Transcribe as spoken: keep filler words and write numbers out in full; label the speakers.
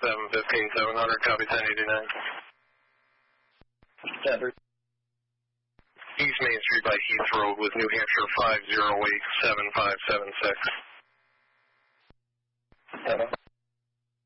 Speaker 1: seven fifteen, seven hundred, copy ten eighty-nine.
Speaker 2: Standard.
Speaker 1: East Main Street by Heath Road with New Hampshire five zero eight seven five seven six.
Speaker 2: Seven.